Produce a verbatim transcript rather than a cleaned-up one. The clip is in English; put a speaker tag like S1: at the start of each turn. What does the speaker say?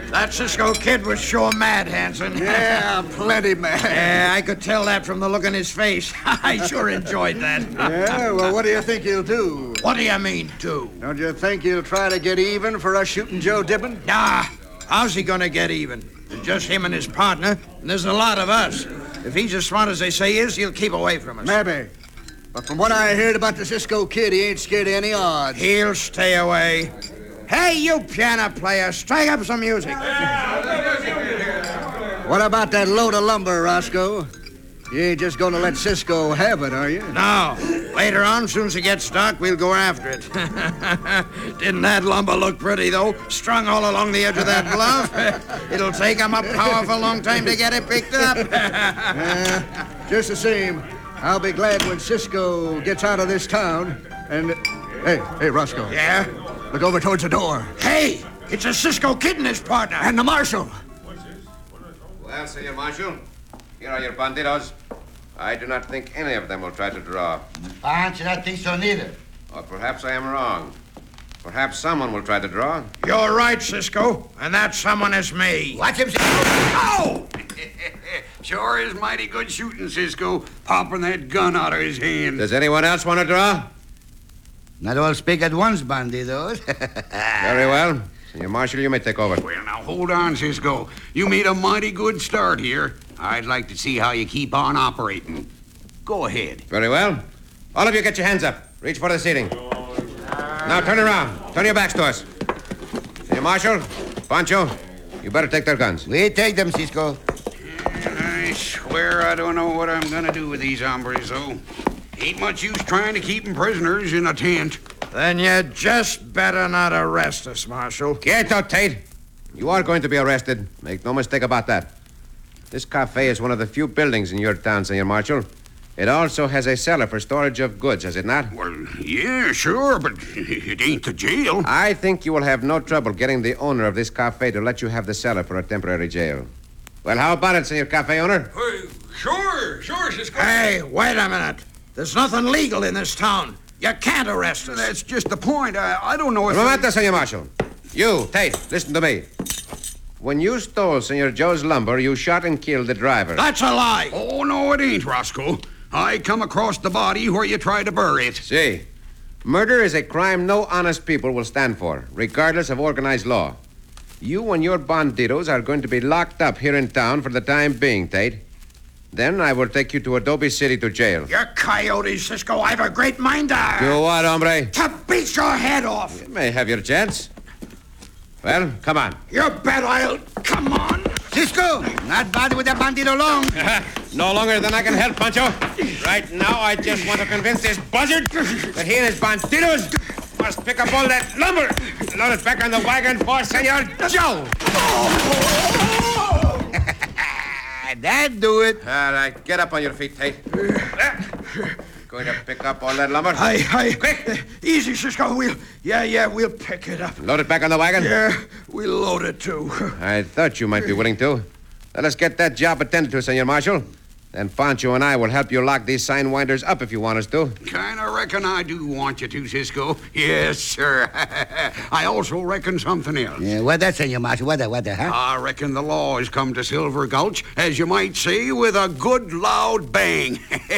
S1: That Cisco kid was sure mad, Hanson.
S2: Yeah, plenty mad.
S1: Yeah, I could tell that from the look on his face. I sure enjoyed that.
S2: Yeah, well, what do you think he'll do?
S1: What do you mean, do?
S2: Don't you think he'll try to get even for us shooting Joe Dibbin?
S1: Nah, how's he gonna get even? It's just him and his partner, and there's a lot of us. If he's as smart as they say he is, he'll keep away from us.
S2: Maybe. But from what I heard about the Cisco kid, he ain't scared of any odds.
S1: He'll stay away. Hey, you piano player, strike up some music.
S2: What about that load of lumber, Roscoe? You ain't just gonna let Cisco have it, are you?
S1: No. Later on, soon as it gets dark, we'll go after it. Didn't that lumber look pretty, though? Strung all along the edge of that bluff. It'll take him a powerful long time to get it picked up.
S2: uh, just the same, I'll be glad when Cisco gets out of this town. And, hey, hey, Roscoe.
S1: Yeah?
S2: Look over towards the door.
S1: Hey, it's a Cisco kid and his partner.
S2: And the marshal.
S3: Well, Senor Marshal, here are your bandidos. I do not think any of them will try to draw.
S4: I do not think so neither.
S3: Or perhaps I am wrong. Perhaps someone will try to draw.
S1: You're right, Cisco, and that someone is me.
S4: Watch him, Cisco.
S1: Oh!
S5: Sure is mighty good shooting, Cisco, popping that gun out of his hand.
S3: Does anyone else want to draw?
S4: Not all speak at once, bandidos.
S3: Very well. Senor Marshal, you may take over.
S5: Well, now, hold on, Cisco. You made a mighty good start here. I'd like to see how you keep on operating. Go ahead.
S3: Very well. All of you get your hands up. Reach for the seating. Now turn around. Turn your backs to us. Senor Marshal, Pancho, you better take their guns.
S4: We take them, Cisco.
S5: I swear I don't know what I'm gonna do with these hombres, though. Ain't much use trying to keep them prisoners in a tent.
S1: Then you just better not arrest us, Marshal.
S3: Quieto, Tate. You are going to be arrested. Make no mistake about that. This cafe is one of the few buildings in your town, Senor Marshal. It also has a cellar for storage of goods, has it not?
S5: Well, yeah, sure, but it ain't the jail.
S3: I think you will have no trouble getting the owner of this cafe to let you have the cellar for a temporary jail. Well, how about it, Senor Cafe owner?
S6: Uh, sure, sure, Cisco.
S1: Hey, wait a minute. There's nothing legal in this town. You can't arrest us.
S5: That's just the point. I, I don't know if...
S3: Un momento, Senor Marshal. You, Tate, listen to me. When you stole Senor Joe's lumber, you shot and killed the driver.
S1: That's a lie.
S5: Oh, no, it ain't, Roscoe. I come across the body where you tried to bury it.
S3: See, murder is a crime no honest people will stand for, regardless of organized law. You and your bandidos are going to be locked up here in town for the time being, Tate. Then I will take you to Adobe City to jail.
S1: You're coyotes, Cisco. I've a great mind to...
S3: You what, hombre?
S1: To beat your head off.
S3: You may have your chance. Well, come on.
S1: You bet I'll... Come on.
S4: Cisco, not bad with that bandito long.
S3: No longer than I can help, Pancho. Right now, I just want to convince this buzzard that he and his bandidos must pick up all that lumber, load it back on the wagon for Senor Joe.
S4: That do it.
S3: All right, get up on your feet, Tate. Going to pick up all that lumber?
S1: Aye, aye.
S3: Quick.
S1: Uh, easy, Cisco. We'll... Yeah, yeah, we'll pick it up.
S3: Load it back on the wagon?
S1: Yeah, we'll load it, too.
S3: I thought you might be willing to. Let us get that job attended to, Senor Marshal. Then Pancho and I will help you lock these sign winders up if you want us to.
S5: Kinda reckon I do want you to, Cisco. Yes, sir. I also reckon something else.
S4: Yeah, what that, Senor Marshal? What that, what that, huh?
S5: I reckon the law has come to Silver Gulch, as you might say, with a good loud bang.